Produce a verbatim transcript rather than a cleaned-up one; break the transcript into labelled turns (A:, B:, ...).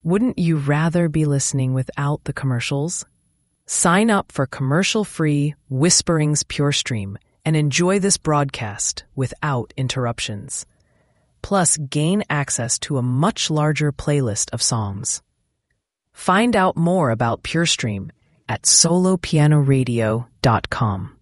A: Wouldn't you rather be listening without the commercials? Sign up for commercial-free Whisperings Pure Stream and enjoy this broadcast without interruptions. Plus, gain access to a much larger playlist of songs. Find out more about PureStream at solo piano radio dot com.